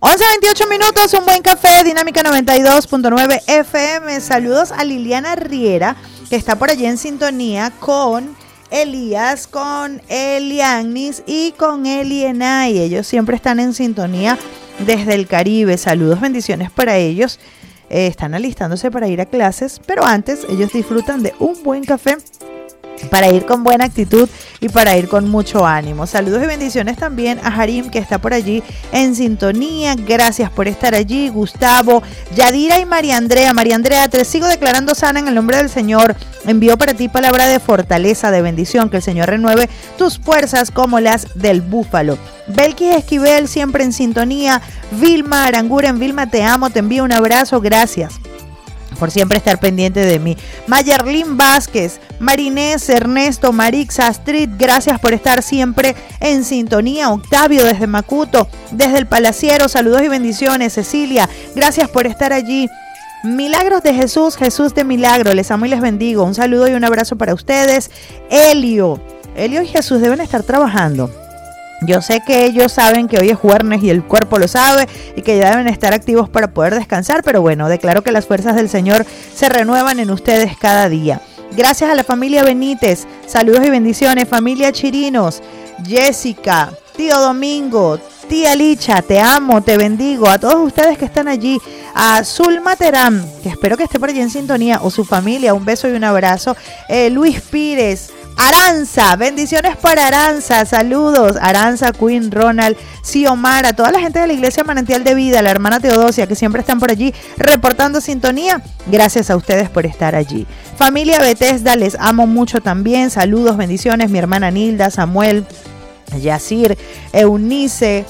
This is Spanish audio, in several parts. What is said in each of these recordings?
11:28 minutos, un buen café, Dinámica 92.9 FM. Saludos a Liliana Riera, que está por allí en sintonía con Elías, con Elianis y con Elienay. Ellos siempre están en sintonía desde el Caribe. Saludos, bendiciones para ellos. Están alistándose para ir a clases, pero antes ellos disfrutan de un buen café para ir con buena actitud y para ir con mucho ánimo. Saludos y bendiciones también a Harim, que está por allí en sintonía. Gracias por estar allí. Gustavo, Yadira y María Andrea. María Andrea, te sigo declarando sana en el nombre del Señor. Envío para ti palabra de fortaleza, de bendición. Que el Señor renueve tus fuerzas como las del búfalo. Belkis Esquivel, siempre en sintonía. Vilma Aranguren, Vilma, te amo, te envío un abrazo. Gracias por siempre estar pendiente de mí. Mayerlin Vázquez, Marinés, Ernesto, Marixa, Astrid, gracias por estar siempre en sintonía. Octavio desde Macuto, desde el Palaciero, saludos y bendiciones. Cecilia, gracias por estar allí. Milagros de Jesús, Jesús de Milagro, les amo y les bendigo. Un saludo y un abrazo para ustedes. Elio y Jesús deben estar trabajando. Yo sé que ellos saben que hoy es jueves y el cuerpo lo sabe y que ya deben estar activos para poder descansar, pero bueno, declaro que las fuerzas del Señor se renuevan en ustedes cada día. Gracias a la familia Benítez, saludos y bendiciones, familia Chirinos, Jessica, tío Domingo, tía Licha, te amo, te bendigo, a todos ustedes que están allí, a Zulma Terán, que espero que esté por allí en sintonía, o su familia, un beso y un abrazo, Luis Pires, Aranza, bendiciones para Aranza, saludos, Aranza, Queen, Ronald, Xiomara, toda la gente de la Iglesia Manantial de Vida, la hermana Teodosia, que siempre están por allí reportando sintonía, gracias a ustedes por estar allí. Familia Bethesda, les amo mucho también, saludos, bendiciones, mi hermana Nilda, Samuel, Yacir, Eunice,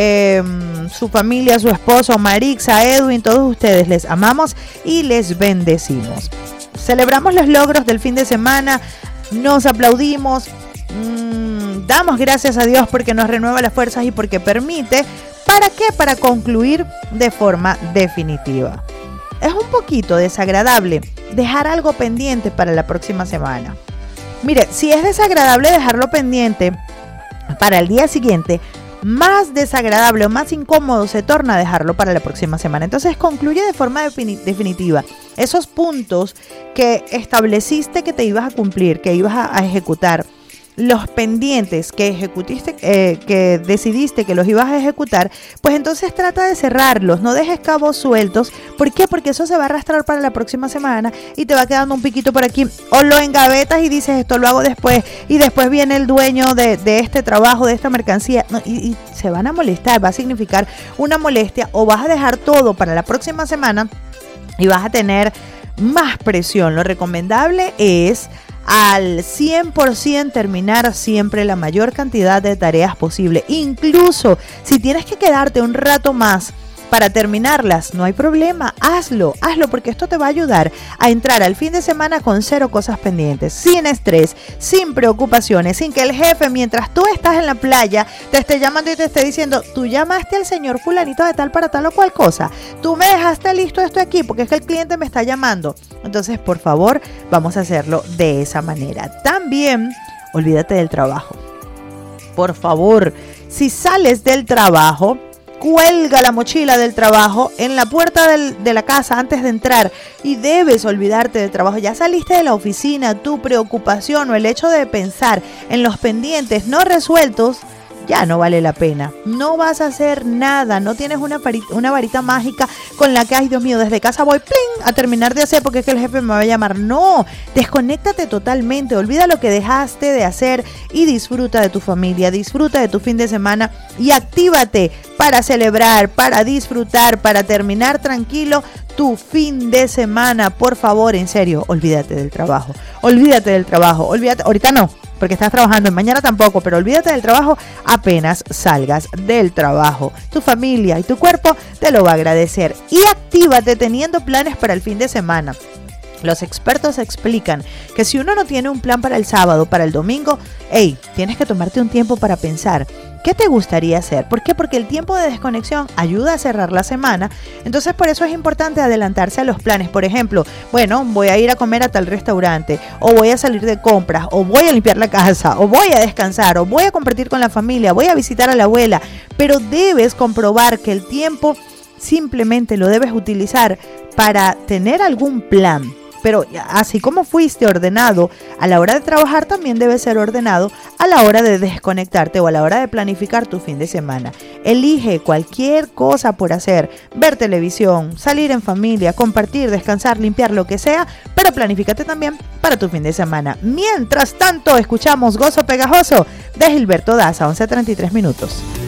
su familia, su esposo, Marixa, Edwin, todos ustedes les amamos y les bendecimos. Celebramos los logros del fin de semana, nos aplaudimos, damos gracias a Dios porque nos renueva las fuerzas y porque permite, ¿para qué? Para concluir de forma definitiva. Es un poquito desagradable dejar algo pendiente para la próxima semana. Mire, si es desagradable dejarlo pendiente para el día siguiente, más desagradable o más incómodo se torna dejarlo para la próxima semana. Entonces concluye de forma definitiva esos puntos que estableciste que te ibas a cumplir, que ibas a ejecutar. Los pendientes que que decidiste que los ibas a ejecutar, pues entonces trata de cerrarlos, no dejes cabos sueltos. ¿Por qué? Porque eso se va a arrastrar para la próxima semana y te va quedando un piquito por aquí, o lo engavetas y dices esto lo hago después, y después viene el dueño de este trabajo, de esta mercancía, y se van a molestar, va a significar una molestia, o vas a dejar todo para la próxima semana y vas a tener más presión. Lo recomendable es al 100% terminar siempre la mayor cantidad de tareas posible. Incluso si tienes que quedarte un rato más para terminarlas, no hay problema, hazlo porque esto te va a ayudar a entrar al fin de semana con cero cosas pendientes, sin estrés, sin preocupaciones, sin que el jefe, mientras tú estás en la playa, te esté llamando y te esté diciendo, tú llamaste al señor fulanito de tal para tal o cual cosa, tú me dejaste listo esto aquí porque es que el cliente me está llamando. Entonces, por favor, vamos a hacerlo de esa manera. También, olvídate del trabajo. Por favor, si sales del trabajo, cuelga la mochila del trabajo en la puerta de la casa antes de entrar y debes olvidarte del trabajo. Ya saliste de la oficina, tu preocupación o el hecho de pensar en los pendientes no resueltos ya no vale la pena. No vas a hacer nada, no tienes una varita mágica con la que, ay Dios mío, desde casa voy ¡pling! A terminar de hacer porque es que el jefe me va a llamar. No, desconéctate totalmente, olvida lo que dejaste de hacer y disfruta de tu familia, disfruta de tu fin de semana y actívate para celebrar, para disfrutar, para terminar tranquilo tu fin de semana. Por favor, en serio, olvídate del trabajo, ahorita no, porque estás trabajando, mañana tampoco, pero olvídate del trabajo apenas salgas del trabajo. Tu familia y tu cuerpo te lo va a agradecer. Y actívate teniendo planes para el fin de semana. Los expertos explican que si uno no tiene un plan para el sábado, para el domingo, tienes que tomarte un tiempo para pensar ¿Qué te gustaría hacer? ¿Por qué? Porque el tiempo de desconexión ayuda a cerrar la semana. Entonces, por eso es importante adelantarse a los planes. Por ejemplo, bueno, voy a ir a comer a tal restaurante, o voy a salir de compras, o voy a limpiar la casa, o voy a descansar, o voy a compartir con la familia, voy a visitar a la abuela. Pero debes comprobar que el tiempo simplemente lo debes utilizar para tener algún plan. Pero así como fuiste ordenado a la hora de trabajar, también debes ser ordenado a la hora de desconectarte o a la hora de planificar tu fin de semana. Elige cualquier cosa por hacer, ver televisión, salir en familia, compartir, descansar, limpiar, lo que sea, pero planifícate también para tu fin de semana. Mientras tanto, escuchamos Gozo Pegajoso de Gilberto Daza, 11:33 minutos.